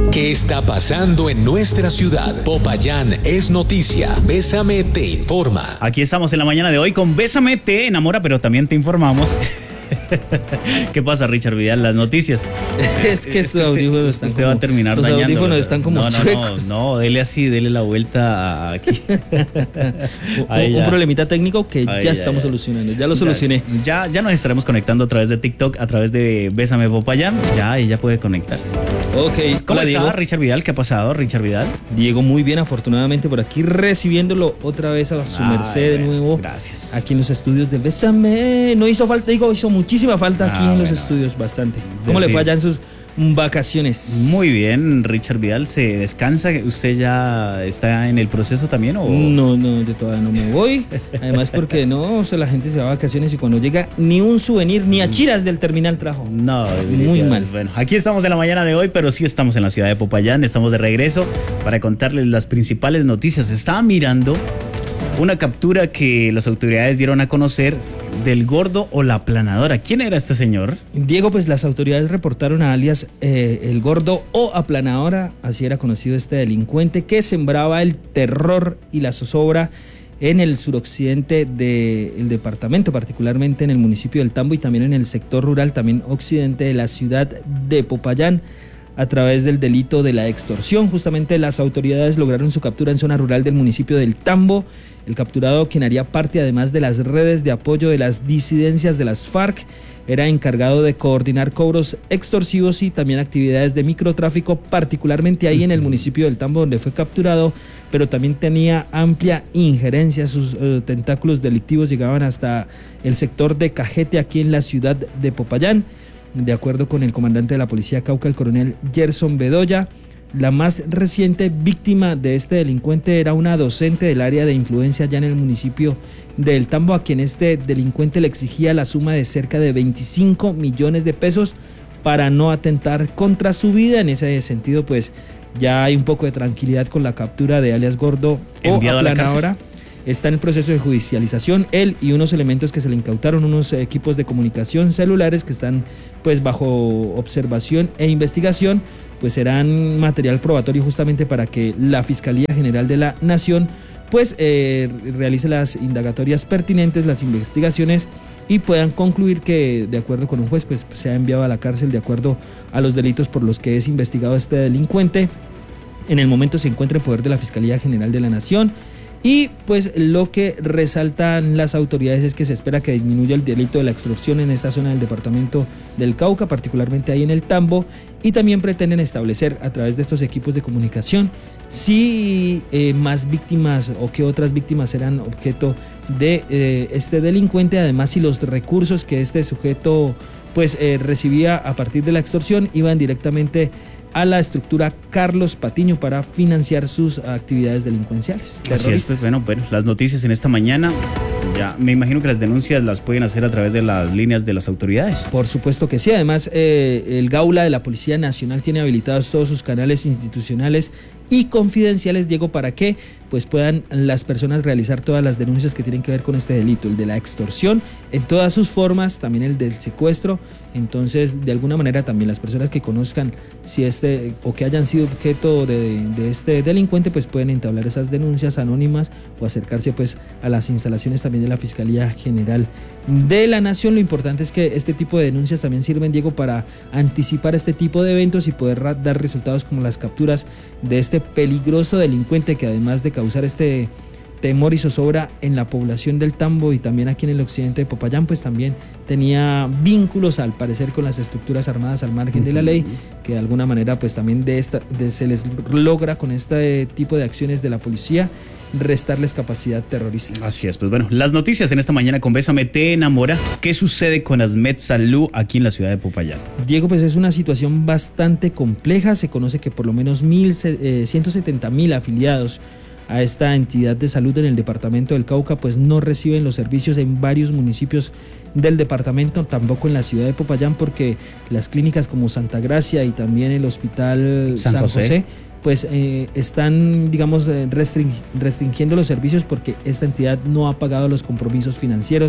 ¿Qué está pasando en nuestra ciudad? Popayán es noticia. Bésame te informa. Aquí estamos en la mañana de hoy con Bésame te enamora, pero también te informamos. ¿Qué pasa, Richard Vidal? Las noticias. Es que estos audífonos están usted va a terminar los dañando. Audífonos están como chuecos. No, dele así, dele la vuelta aquí. Un problemita técnico que ya estamos solucionando. Ya lo solucioné. Ya nos estaremos conectando a través de TikTok, a través de Bésame Popayán. Ya ella puede conectarse. Ok. ¿Cómo Hola, está, Diego? Richard Vidal? ¿Qué ha pasado, Richard Vidal? Diego, muy bien, afortunadamente por aquí recibiéndolo otra vez a su merced de nuevo. Gracias. Aquí en los estudios de Bésame. No hizo falta, digo, hizo muchísima falta aquí en los estudios, bastante. ¿Cómo le fue allá en sus vacaciones? Muy bien, Richard Vidal, ¿se descansa? ¿Usted ya está en el proceso también? ¿O? No, yo todavía no me voy. Además porque no, o sea, la gente se va a vacaciones y cuando llega ni un souvenir, ni achiras del terminal trajo. No, muy mal. Bueno, aquí estamos en la mañana de hoy, pero sí estamos en la ciudad de Popayán, estamos de regreso para contarles las principales noticias. Estaba mirando una captura que las autoridades dieron a conocer del gordo o la aplanadora. ¿Quién era este señor? Diego, pues las autoridades reportaron a alias el gordo o aplanadora, así era conocido este delincuente que sembraba el terror y la zozobra en el suroccidente del departamento, particularmente en el municipio del Tambo y también en el sector rural, también occidente de la ciudad de Popayán, a través del delito de la extorsión. Justamente las autoridades lograron su captura en zona rural del municipio del Tambo. El capturado, quien haría parte además de las redes de apoyo de las disidencias de las FARC, era encargado de coordinar cobros extorsivos y también actividades de microtráfico, particularmente ahí en el municipio del Tambo donde fue capturado, pero también tenía amplia injerencia. Sus tentáculos delictivos llegaban hasta el sector de Cajete, aquí en la ciudad de Popayán. De acuerdo con el comandante de la policía Cauca, el coronel Gerson Bedoya, la más reciente víctima de este delincuente era una docente del área de influencia allá en el municipio del Tambo, a quien este delincuente le exigía la suma de cerca de 25 millones de pesos para no atentar contra su vida. En ese sentido, pues ya hay un poco de tranquilidad con la captura de alias Gordo o aplanadora. Está en el proceso de judicialización él y unos elementos que se le incautaron, unos equipos de comunicación celulares que están pues bajo observación e investigación, pues serán material probatorio justamente para que la Fiscalía General de la Nación pues realice las indagatorias pertinentes, las investigaciones y puedan concluir que de acuerdo con un juez pues se ha enviado a la cárcel de acuerdo a los delitos por los que es investigado este delincuente. En el momento se encuentra en poder de la Fiscalía General de la Nación. Y pues lo que resaltan las autoridades es que se espera que disminuya el delito de la extorsión en esta zona del departamento del Cauca, particularmente ahí en el Tambo, y también pretenden establecer a través de estos equipos de comunicación si más víctimas o qué otras víctimas serán objeto de este delincuente, además si los recursos que este sujeto pues recibía a partir de la extorsión iban directamente a la estructura Carlos Patiño para financiar sus actividades delincuenciales. Así es, pues, bueno, las noticias en esta mañana, ya me imagino que las denuncias las pueden hacer a través de las líneas de las autoridades. Por supuesto que sí, además el Gaula de la Policía Nacional tiene habilitados todos sus canales institucionales y confidenciales, Diego, para que pues puedan las personas realizar todas las denuncias que tienen que ver con este delito, el de la extorsión en todas sus formas, también el del secuestro. Entonces, de alguna manera también las personas que conozcan si o que hayan sido objeto de este delincuente, pues pueden entablar esas denuncias anónimas o acercarse pues a las instalaciones también de la Fiscalía General de la Nación. Lo importante es que este tipo de denuncias también sirven, Diego, para anticipar este tipo de eventos y poder dar resultados como las capturas de este peligroso delincuente que además de causar este temor y zozobra en la población del Tambo y también aquí en el occidente de Popayán, pues también tenía vínculos al parecer con las estructuras armadas al margen de la ley, que de alguna manera pues también se les logra con este tipo de acciones de la policía restarles capacidad terrorista. Así es, pues bueno, las noticias en esta mañana con Bésame te enamora. ¿Qué sucede con Asmed Salud aquí en la ciudad de Popayán? Diego, pues es una situación bastante compleja. Se conoce que por lo menos 170.000 afiliados a esta entidad de salud en el departamento del Cauca pues no reciben los servicios en varios municipios del departamento, tampoco en la ciudad de Popayán, porque las clínicas como Santa Gracia y también el hospital San José pues están, digamos, restringiendo los servicios porque esta entidad no ha pagado los compromisos financieros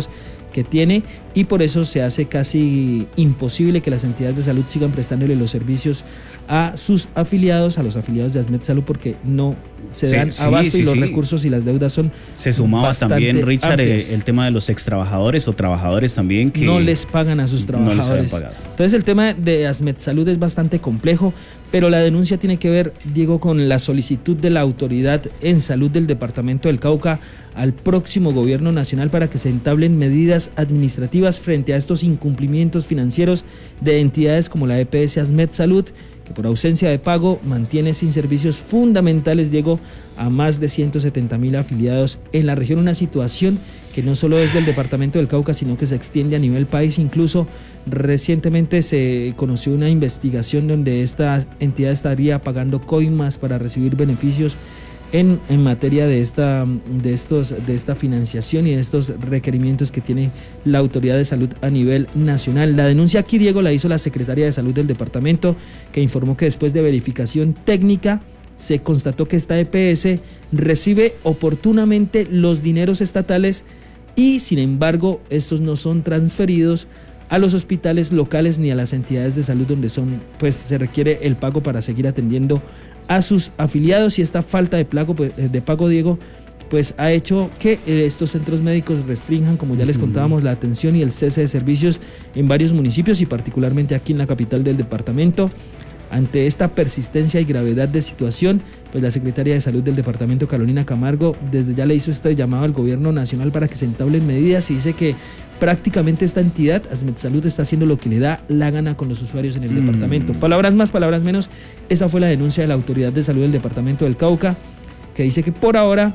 que tiene, y por eso se hace casi imposible que las entidades de salud sigan prestándole los servicios a sus afiliados, a los afiliados de ASMED Salud, porque no se dan abasto y los recursos y las deudas son Se sumaba también, Richard, el tema de los extrabajadores o trabajadores también que no les pagan a sus trabajadores. Entonces el tema de ASMED Salud es bastante complejo, pero la denuncia tiene que ver, Diego, con la solicitud de la autoridad en salud del departamento del Cauca al próximo gobierno nacional para que se entablen medidas administrativas frente a estos incumplimientos financieros de entidades como la EPS ASMED Salud, que por ausencia de pago mantiene sin servicios fundamentales, Diego, a más de 170.000 afiliados en la región, una situación que no solo es del departamento del Cauca, sino que se extiende a nivel país. Incluso recientemente se conoció una investigación donde esta entidad estaría pagando coimas para recibir beneficios en materia de esta financiación y de estos requerimientos que tiene la autoridad de salud a nivel nacional. La denuncia aquí, Diego, la hizo la secretaria de salud del departamento, que informó que después de verificación técnica se constató que esta EPS recibe oportunamente los dineros estatales y, sin embargo, estos no son transferidos a los hospitales locales ni a las entidades de salud donde se requiere el pago para seguir atendiendo a sus afiliados. Y esta falta de pago, Diego, pues ha hecho que estos centros médicos restrinjan, como ya les contábamos, la atención y el cese de servicios en varios municipios y particularmente aquí en la capital del departamento. Ante esta persistencia y gravedad de situación, pues la secretaria de Salud del departamento, Carolina Camargo, desde ya le hizo este llamado al gobierno nacional para que se entablen medidas y dice que prácticamente esta entidad, ASMED Salud, está haciendo lo que le da la gana con los usuarios en el departamento. Palabras más, palabras menos, esa fue la denuncia de la autoridad de salud del departamento del Cauca, que dice que por ahora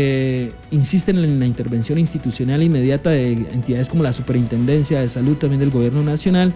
insisten en la intervención institucional inmediata de entidades como la Superintendencia de Salud, también del gobierno nacional,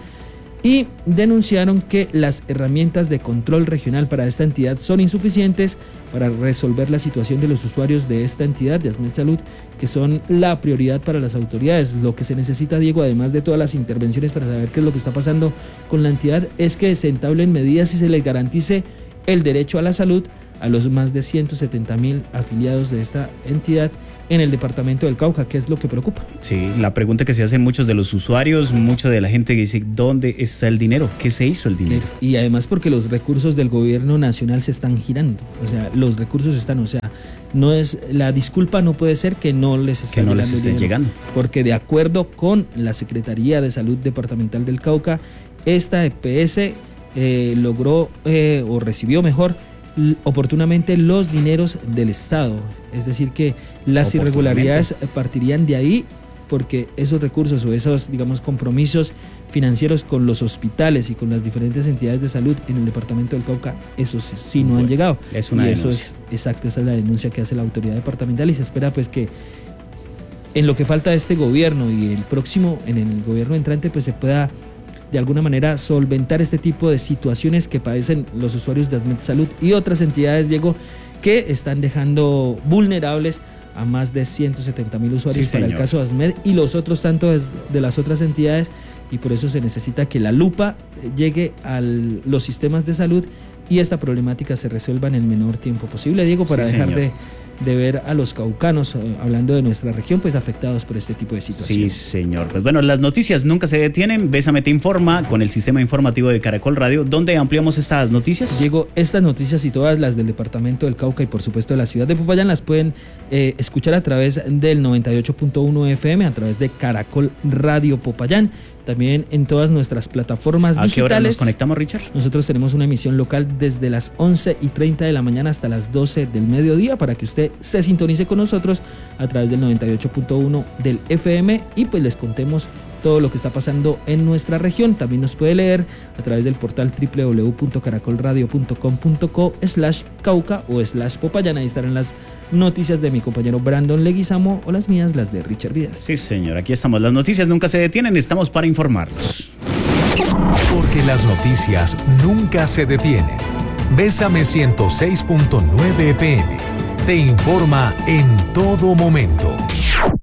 y denunciaron que las herramientas de control regional para esta entidad son insuficientes para resolver la situación de los usuarios de esta entidad de ASMED Salud, que son la prioridad para las autoridades. Lo que se necesita, Diego, además de todas las intervenciones para saber qué es lo que está pasando con la entidad, es que se entablen medidas y se les garantice el derecho a la salud a los más de 170.000 afiliados de esta entidad en el departamento del Cauca, que es lo que preocupa. Sí, la pregunta que se hacen muchos de los usuarios, mucha de la gente que dice, ¿dónde está el dinero? ¿Qué se hizo el dinero? Y además porque los recursos del gobierno nacional se están girando, o sea, los recursos están, o sea, no es, la disculpa no puede ser que no les esté llegando, porque de acuerdo con la Secretaría de Salud Departamental del Cauca, esta EPS logró o recibió mejor oportunamente los dineros del Estado, es decir que las irregularidades partirían de ahí, porque esos recursos o esos, digamos, compromisos financieros con los hospitales y con las diferentes entidades de salud en el departamento del Cauca, esos sí no han llegado. Es una denuncia. Eso es exacto, esa es la denuncia que hace la autoridad departamental, y se espera pues que en lo que falta de este gobierno y el próximo, en el gobierno entrante, pues se pueda de alguna manera solventar este tipo de situaciones que padecen los usuarios de ASMED Salud y otras entidades, Diego, que están dejando vulnerables a más de 170.000 usuarios, para el caso de ASMED y los otros tantos de las otras entidades, y por eso se necesita que la lupa llegue a los sistemas de salud y esta problemática se resuelva en el menor tiempo posible, Diego, para dejar de ver a los caucanos, hablando de nuestra región, pues afectados por este tipo de situaciones. Sí, señor. Pues bueno, las noticias nunca se detienen. Bésame te informa con el sistema informativo de Caracol Radio, donde ampliamos estas noticias. Diego, estas noticias y todas las del departamento del Cauca y por supuesto de la ciudad de Popayán las pueden escuchar a través del 98.1 FM, a través de Caracol Radio Popayán. También en todas nuestras plataformas digitales. ¿A qué hora nos conectamos, Richard? Nosotros tenemos una emisión local desde las 11:30 de la mañana hasta las 12 del mediodía, para que usted se sintonice con nosotros a través del 98.1 del FM y pues les contemos todo lo que está pasando en nuestra región. También nos puede leer a través del portal www.caracolradio.com.co/Cauca o /Popayán. Ahí estarán las noticias de mi compañero Brandon Leguizamo o las mías, las de Richard Vidal. Sí, señor, aquí estamos. Las noticias nunca se detienen, estamos para informarlos. Porque las noticias nunca se detienen. Bésame 106.9 FM te informa en todo momento.